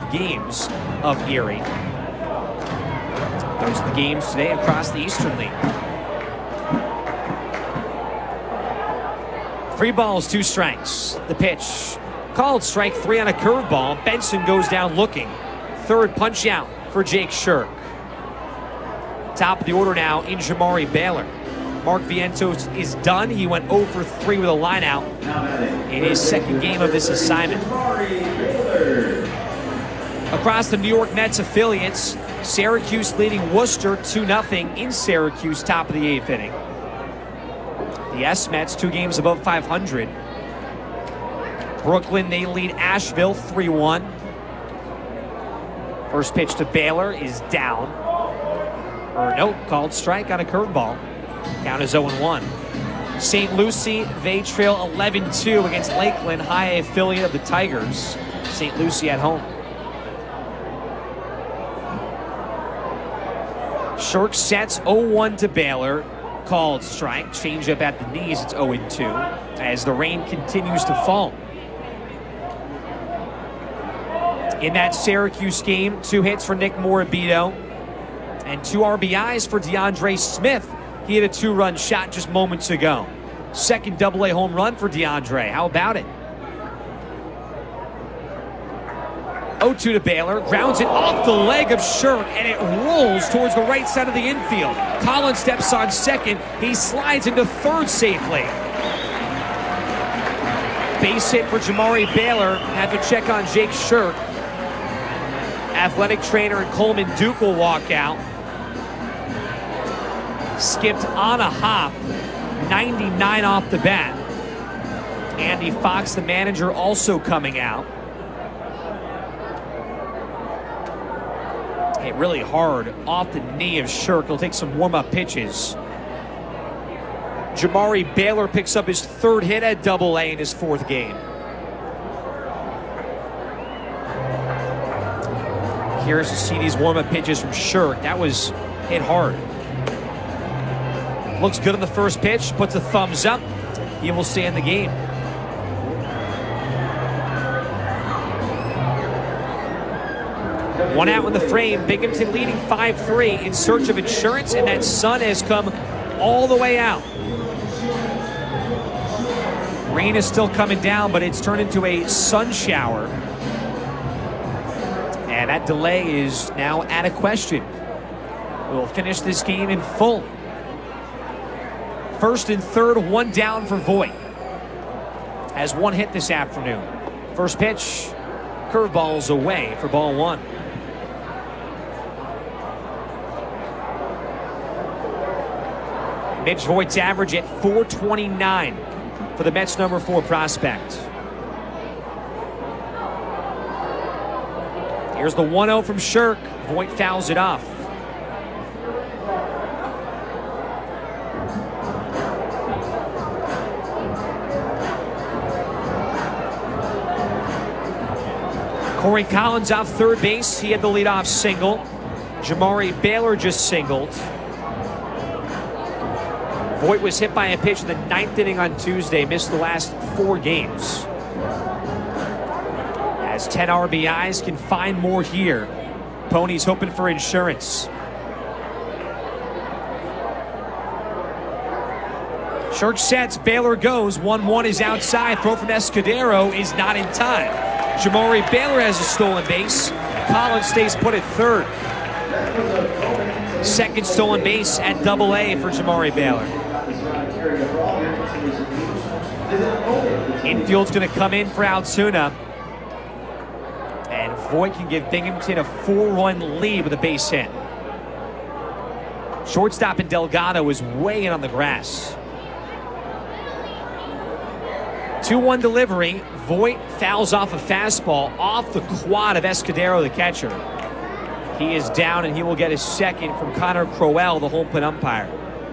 games of Erie. Those are the games today across the Eastern League. 3 balls, 2 strikes. The pitch called strike 3 on a curveball. Benson goes down looking. Third punch out for Jake Shirk. Top of the order now in Jamari Baylor. Mark Vientos is done. He went 0 for 3 with a line out in his second game of this assignment. Across the New York Mets affiliates, Syracuse leading Worcester 2-0 in Syracuse, top of the 8th inning. The S-Mets 2 games above 500. Brooklyn, they lead Asheville 3-1. First pitch to Baylor is down. Or nope, called strike on a curveball. Count is 0-1. St. Lucie, they trail 11-2 against Lakeland, high affiliate of the Tigers. St. Lucie at home. Shirk sets 0-1 to Baylor. Called strike. Change up at the knees. It's 0-2 as the rain continues to fall. In that Syracuse game, 2 hits for Nick Morabito and 2 RBIs for DeAndre Smith. He had a 2-run shot just moments ago. Second Double-A home run for DeAndre. How about it? 0-2 to Baylor. Grounds it off the leg of Shirk, and it rolls towards the right side of the infield. Collins steps on second. He slides into third safely. Base hit for Jamari Baylor. Have to check on Jake Shirk. Athletic trainer and Coleman Duke will walk out. Skipped on a hop. 99 off the bat. Andy Fox, the manager, also coming out. Hit really hard off the knee of Shirk. He'll take some warm-up pitches. Jamari Baylor picks up his 3rd hit at Double-A in his 4th game. Here's to see these warm-up pitches from Shirk. That was hit hard. Looks good on the first pitch. Puts a thumbs up. He will stay in the game. One out in the frame. Binghamton leading 5-3 in search of insurance, and that sun has come all the way out. Rain is still coming down, but it's turned into a sun shower. And that delay is now out of question. We'll finish this game in full. 1st and 3rd, 1 down for Voigt. Has 1 hit this afternoon. First pitch, curveball's away for ball 1. Mitch Voigt's average at .429 for the Mets' number 4 prospect. Here's the 1-0 from Shirk. Voigt fouls it off. Corey Collins off third base. He had the leadoff single. Jamari Baylor just singled. Voigt was hit by a pitch in the 9th inning on Tuesday. Missed the last 4 games. Has 10 RBIs, can find more here. Ponies hoping for insurance. Shirk sets, Baylor goes. 1-1 is outside. Throw from Escudero is not in time. Jamari Baylor has a stolen base. Collins stays put at 3rd. Second stolen base at Double-A for Jamari Baylor. Infield's going to come in for Altoona. And Voigt can give Binghamton a 4-run lead with a base hit. Shortstop and Delgado is way in on the grass. 2-1 delivery. Voigt fouls off a fastball off the quad of Escudero, the catcher. He is down, and he will get his second from Connor Crowell, the home plate umpire.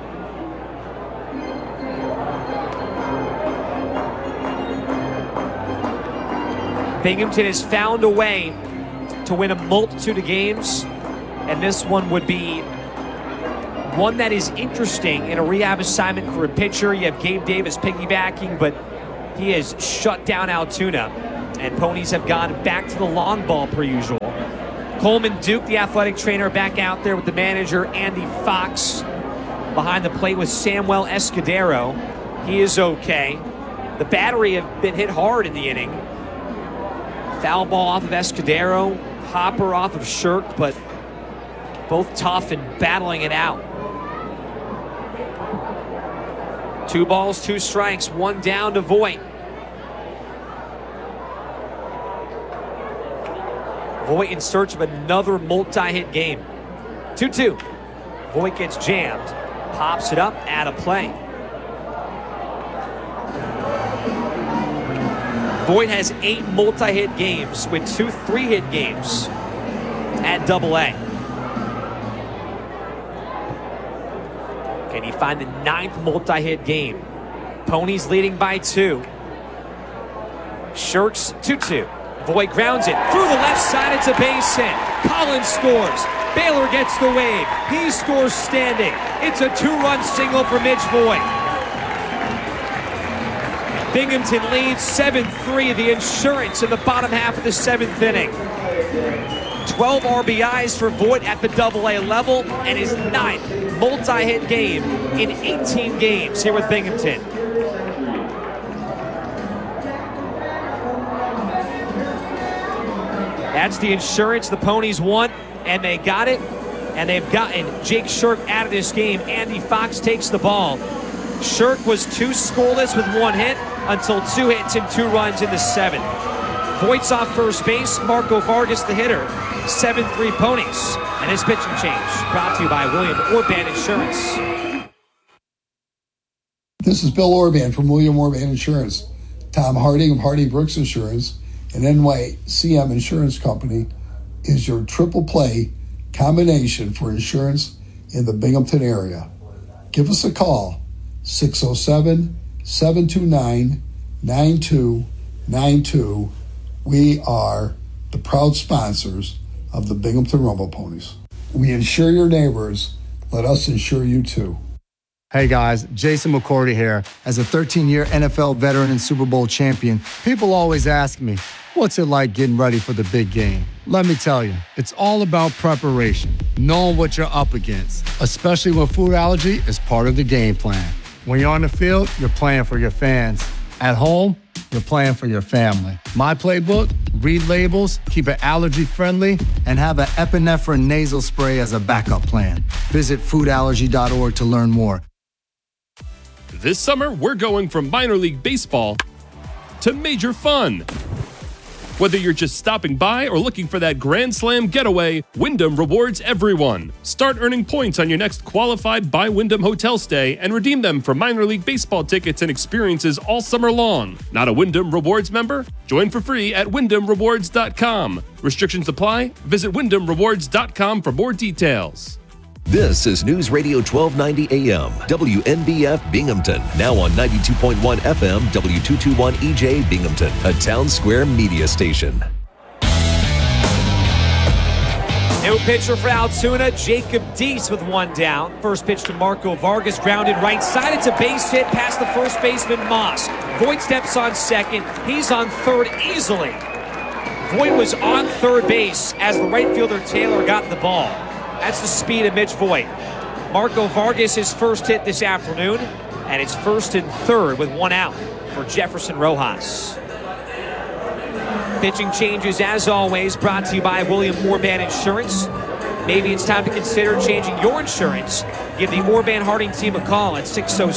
Binghamton has found a way to win a multitude of games, and this one would be one that is interesting in a rehab assignment for a pitcher. You have Gabe Davis piggybacking, but he has shut down Altoona. And Ponies have gone back to the long ball per usual. Coleman Duke, the athletic trainer, back out there with the manager, Andy Fox. Behind the plate with Samuel Escudero. He is okay. The battery have been hit hard in the inning. Foul ball off of Escudero, hopper off of Shirk, but both tough and battling it out. 2 balls, 2 strikes, 1 down to Voit. Voit in search of another multi-hit game. 2-2. Voit gets jammed, pops it up, out of play. Voit has 8 multi-hit games with 2 3-hit games at Double-A. Can he find the 9th multi-hit game? Ponies leading by 2. Shirks 2-2. Voit grounds it through the left side. It's a base hit. Collins scores. Baylor gets the wave. He scores standing. It's a 2-run single for Mitch Voit. Binghamton leads 7-3. The insurance in the bottom half of the 7th inning. 12 RBIs for Voit at the Double-A level and his 9th multi-hit game in 18 games here with Binghamton. That's the insurance the Ponies want, and they got it. And they've gotten Jake Shirk out of this game. Andy Fox takes the ball. Shirk was 2 scoreless with 1 hit until 2 hits and 2 runs in the 7th. Voit's off first base. Marco Vargas, the hitter. 7-3 Ponies. And his pitching change brought to you by William Orban Insurance. This is Bill Orban from William Orban Insurance. Tom Harding of Harding Brooks Insurance and NYCM Insurance Company is your triple play combination for insurance in the Binghamton area. Give us a call, 607-729-9292. We are the proud sponsors of the Binghamton Rumble Ponies. We insure your neighbors. Let us insure you too. Hey guys, Jason McCourty here. As a 13-year NFL veteran and Super Bowl champion, people always ask me, what's it like getting ready for the big game? Let me tell you, it's all about preparation, knowing what you're up against, especially when food allergy is part of the game plan. When you're on the field, you're playing for your fans. At home, you're playing for your family. My playbook, read labels, keep it allergy-friendly, and have an epinephrine nasal spray as a backup plan. Visit foodallergy.org to learn more. This summer, we're going from minor league baseball to major fun. Whether you're just stopping by or looking for that Grand Slam getaway, Wyndham rewards everyone. Start earning points on your next qualified by Wyndham hotel stay and redeem them for minor league baseball tickets and experiences all summer long. Not a Wyndham Rewards member? Join for free at WyndhamRewards.com. Restrictions apply. Visit WyndhamRewards.com for more details. This is News Radio 1290 AM, WNBF Binghamton. Now on 92.1 FM, W221 EJ Binghamton, a Town Square media station. New pitcher for Altoona, Jacob Deese with 1 down. First pitch to Marco Vargas, grounded right side. It's a base hit past the first baseman, Moss. Voit steps on second. He's on third easily. Voit was on third base as the right fielder Taylor got the ball. That's the speed of Mitch Voit. Marco Vargas, his first hit this afternoon, and it's first and third with 1 out for Jefferson Rojas. Pitching changes, as always, brought to you by William Orban Insurance. Maybe it's time to consider changing your insurance. Give the Orban Harding team a call at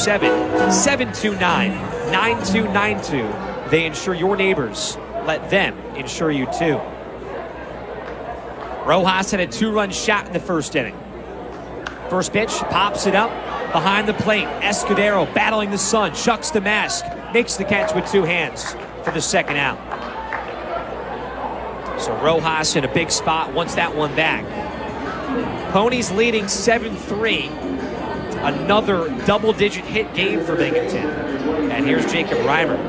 607-729-9292. They insure your neighbors. Let them insure you too. Rojas had a 2-run shot in the first inning. First pitch, pops it up behind the plate. Escudero battling the sun, chucks the mask, makes the catch with 2 hands for the second out. So Rojas in a big spot, wants that one back. Ponies leading 7-3. Another double-digit hit game for Binghamton. And here's Jacob Reimer.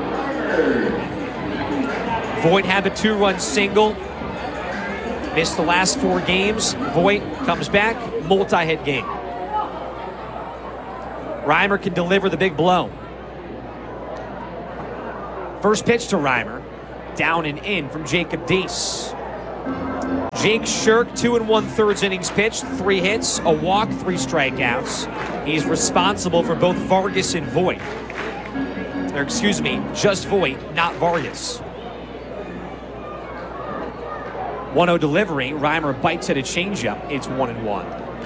Voit had the 2-run single. Missed the last 4 games. Voit comes back, multi-hit game. Reimer can deliver the big blow. First pitch to Reimer. down and in from Jacob Deese. Jake Shirk, 2 1/3 innings pitched, 3 hits, a walk, 3 strikeouts. He's responsible for both Vargas and Voit. Or excuse me, just Voit, not Vargas. 1-0 delivery. Reimer bites at a changeup. It's 1-1.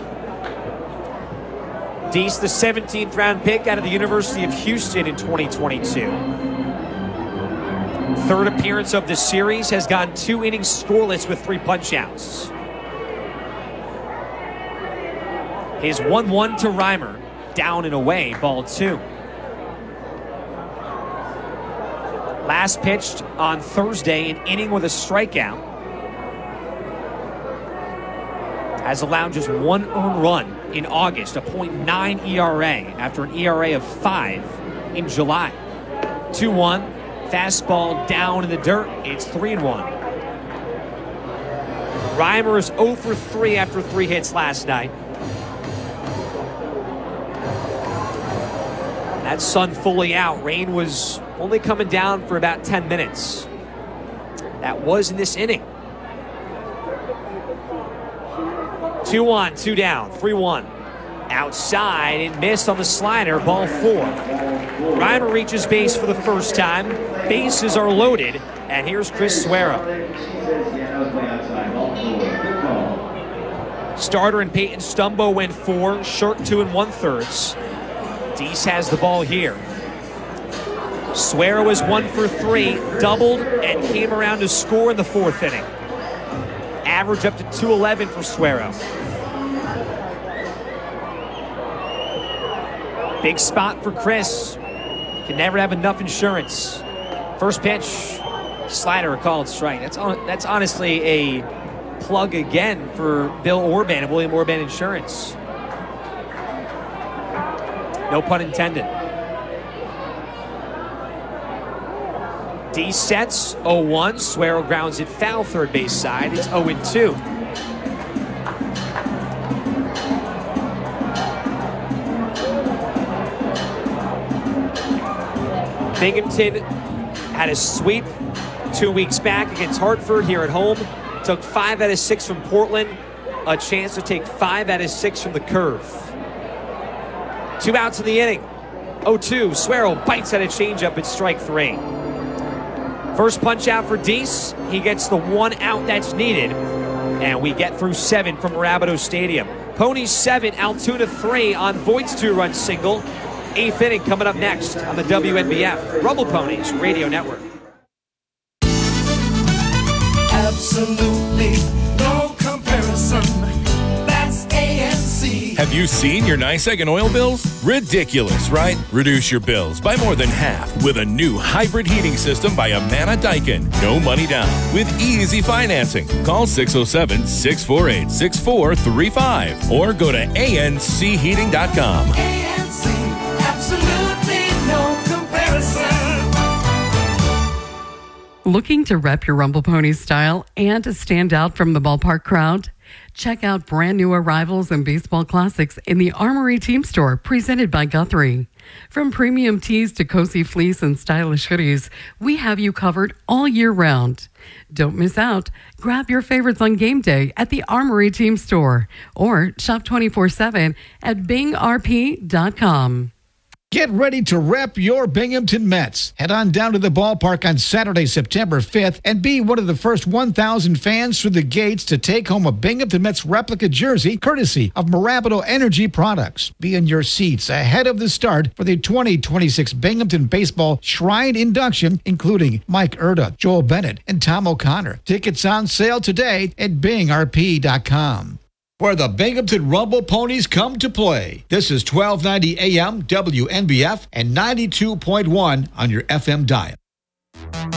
Deese, the 17th round pick out of the University of Houston in 2022. Third appearance of the series, has gone 2 innings scoreless with 3 punch-outs. His 1-1 to Reimer, down and away, ball 2. Last pitched on Thursday, an inning with a strikeout. Has allowed just 1 earned run in August, a .9 ERA after an ERA of 5 in July. 2-1. Fastball down in the dirt. It's 3-1. Reimer is 0 for 3 after 3 hits last night. That sun fully out. Rain was only coming down for about 10 minutes. That was in this inning. 2-1, 2 down, 3-1. Outside and missed on the slider, ball 4. Reimer reaches base for the first time. Bases are loaded, and here's Chris Suero. Starter and Peyton Stumbo went 4, Shirk 2 1/3. Deese has the ball here. Suero was 1 for 3, doubled, and came around to score in the 4th inning. Average up to 211 for Suero. Big spot for Chris. Can never have enough insurance. First pitch, slider called strike. That's honestly a plug again for Bill Orban and William Orban Insurance. No pun intended. Deese sets 0-1. Suero grounds it foul third base side. It's 0-2. Binghamton had a sweep 2 weeks back against Hartford here at home. Took 5 out of 6 from Portland. A chance to take 5 out of 6 from the Curve. 2 outs in the inning. 0-2. Suero bites at a changeup at strike 3. First punch out for Deese. He gets the 1 out that's needed. And we get through 7 from Rapido Stadium. Ponies 7, Altoona 3 on Voigt's 2-run single. 8th inning coming up next on the WNBF Rumble Ponies Radio Network. Absolutely no comparison. That's ANC. Have you seen your NYSEG and oil bills? Ridiculous, right? Reduce your bills by more than half with a new hybrid heating system by Amana Daikin. No money down with easy financing. Call 607-648-6435 or go to ancheating.com. ANC, absolutely no comparison. Looking to rep your Rumble Ponies style and to stand out from the ballpark crowd? Check out brand new arrivals and baseball classics in the Armory Team Store, presented by Guthrie. From premium tees to cozy fleece and stylish hoodies, we have you covered all year round. Don't miss out. Grab your favorites on game day at the Armory Team Store or shop 24/7 at bingrp.com. Get ready to rep your Binghamton Mets. Head on down to the ballpark on Saturday, September 5th, and be one of the first 1,000 fans through the gates to take home a Binghamton Mets replica jersey courtesy of Marabido Energy Products. Be in your seats ahead of the start for the 2026 Binghamton Baseball Shrine Induction, including Mike Erda, Joel Bennett, and Tom O'Connor. Tickets on sale today at bingrp.com. Where the Binghamton Rumble Ponies come to play. This is 1290 AM WNBF and 92.1 on your FM dial.